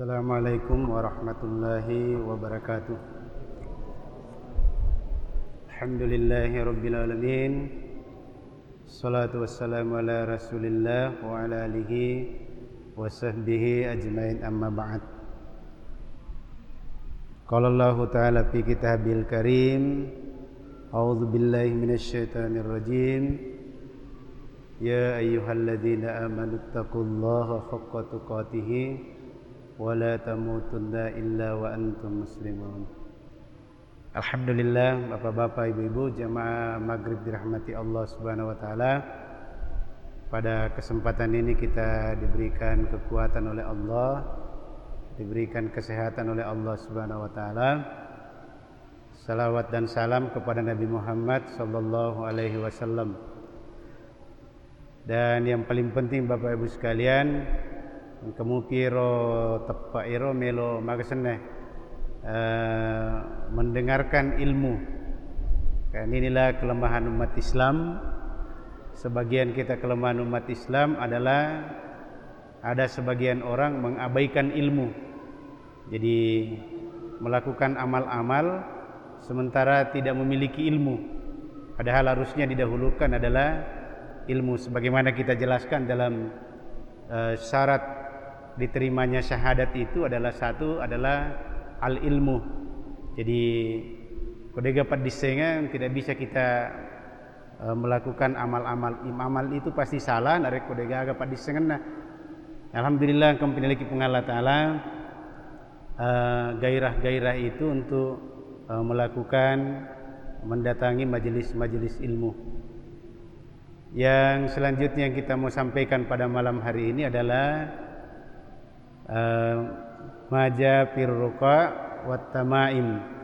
Assalamualaikum warahmatullahi wabarakatuh. Alhamdulillahi rabbil alamin. Salatu wassalamu ala Rasulillah wa ala alihi wa sahbihi ajmain, amma ba'd. Qala Allah ta'ala fi kitabil karim, a'udzu billahi minasyaitonir rajim. Ya ayyuhalladzina amanu taqullaha haqqa tuqatih wa la tamutunna illa wa antum muslimun. Alhamdulillah, Bapak-bapak, Ibu-ibu, jamaah maghrib dirahmati Allah Subhanahu wa taala. Pada kesempatan ini kita diberikan kekuatan oleh Allah, diberikan kesehatan oleh Allah Subhanahu wa taala. Salawat dan salam kepada Nabi Muhammad sallallahu alaihi wasallam. Dan yang paling penting Bapak Ibu sekalian, kemukiro tepak iro melo magasene mendengarkan ilmu. Karena inilah kelemahan umat Islam. Sebagian kita kelemahan umat Islam adalah ada sebagian orang mengabaikan ilmu. Jadi melakukan amal-amal sementara tidak memiliki ilmu. Padahal harusnya didahulukan adalah ilmu. Sebagaimana kita jelaskan dalam syarat diterimanya syahadat itu adalah satu adalah al-ilmu. Jadi kodega padisengan tidak bisa kita melakukan amal itu pasti salah dari kodega aga padisengan. Alhamdulillah kami memiliki pengalat taala gairah-gairah itu untuk melakukan mendatangi majelis-majelis ilmu. Yang selanjutnya yang kita mau sampaikan pada malam hari ini adalah maja firruqa wat tamaim.